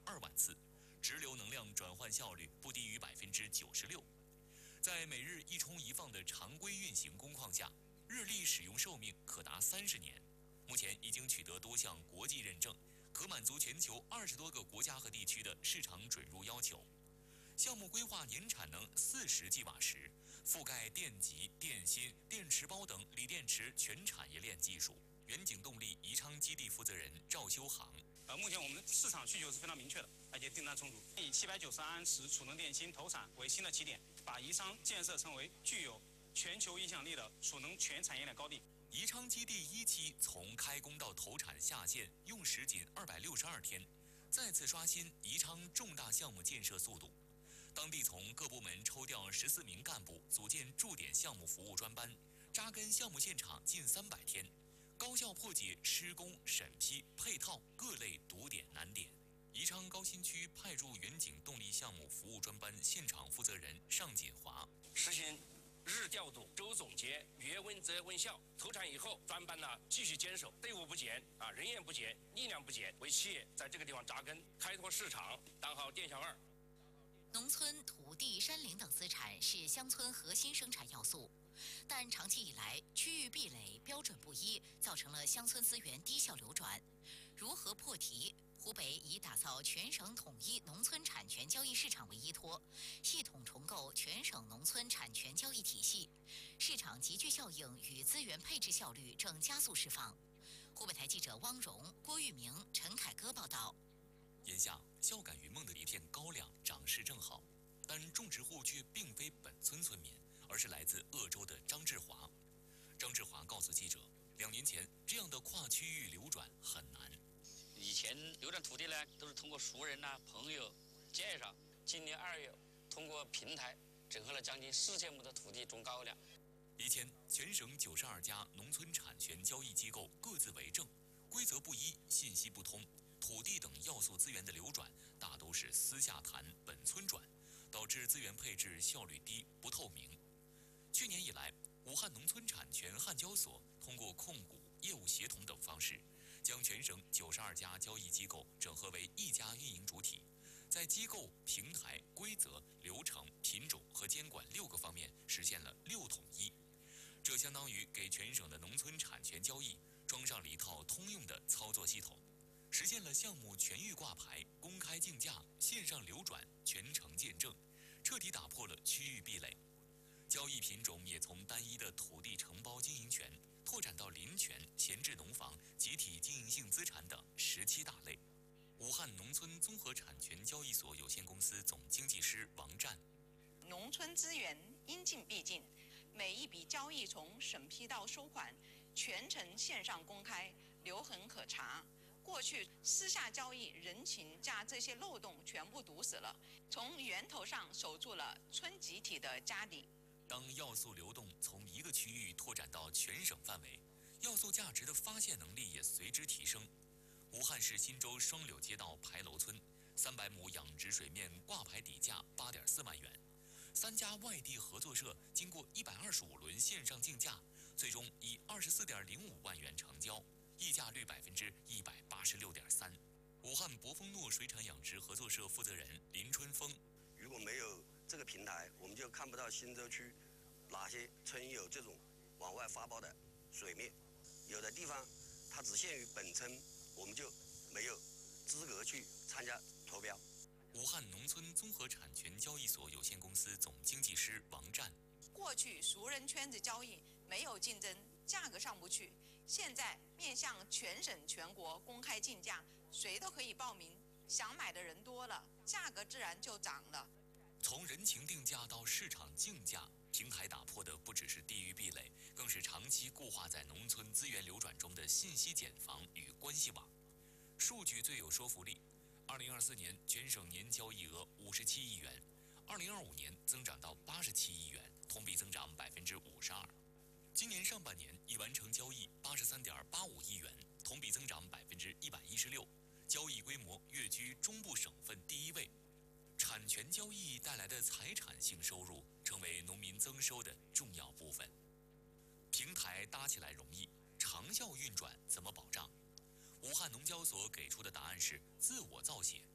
2万次，直流能量转换效率不低于96%。在每日一充一放的常规运行工况下，日历使用寿命可达30年。目前已经取得多项国际认证，可满足全球20多个国家和地区的市场准入要求。项目规划年产能40吉瓦时，覆盖电极、电芯、电池包等锂电池全产业链技术。远景动力宜昌基地负责人赵修航： 目前我们市场需求是非常明确的，而且订单充足。以790安时储能电芯投产为新的起点，把宜昌建设成为具有全球影响力的储能全产业链高地。 宜昌基地1期从开工到投产下线用时仅262天，再次刷新宜昌重大项目建设速度。当地从各部门抽调14名干部，组建驻点项目服务专班，扎根项目现场近300天，高效破解施工、审批、配套各类堵点难点。宜昌高新区派驻远景动力项目服务专班现场负责人尚锦华： 实行日调度、周总结、月问责问效。投产以后，专班呢继续坚守，队伍不减人员不减，力量不减，为企业在这个地方扎根，开拓市场，当好店小二。 农村土地、山林等资产是乡村核心生产要素，但长期以来区域壁垒标准不一，造成了乡村资源低效流转。如何破题？湖北以打造全省统一农村产权交易市场为依托，系统重构全省农村产权交易体系，市场集聚效应与资源配置效率正加速释放。湖北台记者汪荣、郭玉明、陈凯歌报道。 眼下，孝感云梦的一片高粱长势正好，但种植户却并非本村村民，而是来自鄂州的张志华。张志华告诉记者，2年前这样的跨区域流转很难。 以前流转土地呢，都是通过熟人朋友介绍。今年2月，通过平台整合了将近4000亩的土地种高粱。 以前全省92家农村产权交易机构各自为政，规则不一，信息不通，土地等要素资源的流转大都是私下谈本村转，导致资源配置效率低、不透明。去年以来，武汉农村产权焊交所通过控股、业务协同等方式，将全省92家交易机构整合为1家运营主体，在机构、平台、规则、流程、品种和监管6个方面实现了6统一。这相当于给全省的农村产权交易装上了一套通用的操作系统，实现了项目全域挂牌、公开竞价、线上流转、全程见证，彻底打破了区域壁垒。交易品种也从单一的土地承包经营权拓展到林权、闲置农房、集体经营性资产等17大类。武汉农村综合产权交易所有限公司总经济师王占： 农村资源应尽必尽，每一笔交易从审批到收款，全程线上公开，留痕可查。过去私下交易、人情价这些漏洞全部堵死了，从源头上守住了村集体的家底。 当要素流动从一个区域拓展到全省范围，要素价值的发现能力也随之提升。武汉市新洲双柳街道牌楼村300亩养殖水面挂牌底价8.4万元，3家外地合作社经过125轮线上竞价，最终以24.05万元成交，溢价率186.3%。武汉博丰诺水产养殖合作社负责人林春风： 如果没有这个平台，我们就看不到新洲区哪些村有这种往外发包的水面。有的地方它只限于本村，我们就没有资格去参加投标。 武汉农村综合产权交易所有限公司总经济师王占： 过去熟人圈子交易没有竞争，价格上不去，现在面向全省全国公开竞价，谁都可以报名，想买的人多了，价格自然就涨了。 从人情定价到市场竞价，平台打破的不只是地域壁垒，更是长期固化在农村资源流转中的信息茧房与关系网。数据最有说服力，2024年全省年交易额57亿元，2025年增长到87亿元，同比增长52%。今年上半年已完成交易83.85亿元，同比增长116%，交易规模跃居中部省份第1位。产权交易带来的财产性收入成为农民增收的重要部分。平台搭起来容易，长效运转怎么保障？武汉农交所给出的答案是自我造血。